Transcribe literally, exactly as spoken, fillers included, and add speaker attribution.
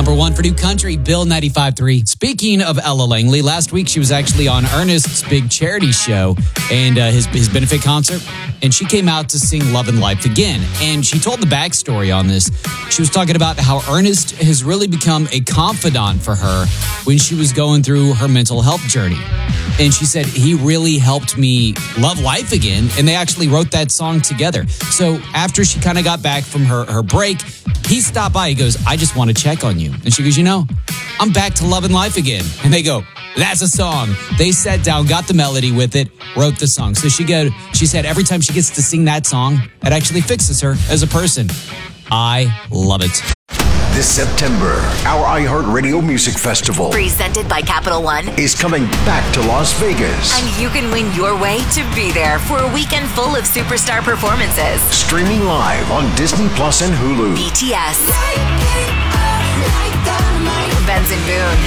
Speaker 1: number one for New Country, Bill ninety-five point three. Speaking of Ella Langley, last week she was actually on Ernest's big charity show and uh, his, his benefit concert, and she came out to sing Love and Life Again. And she told the backstory on this. She was talking about how Ernest has really become a confidant for her when she was going through her mental health journey. And she said, he really helped me love life again. And they actually wrote that song together. So after she kind of got back from her, her break, he stopped by. He goes, I just want to check on you. And she goes, you know, I'm back to loving life again. And they go, that's a song. They sat down, got the melody with it, wrote the song. So she go, she said every time she gets to sing that song, it actually fixes her as a person. I love it.
Speaker 2: This September, our iHeartRadio Music Festival,
Speaker 3: presented by Capital One,
Speaker 2: is coming back to Las Vegas.
Speaker 3: And you can win your way to be there for a weekend full of superstar performances.
Speaker 2: Streaming live on Disney Plus and Hulu.
Speaker 3: B T S,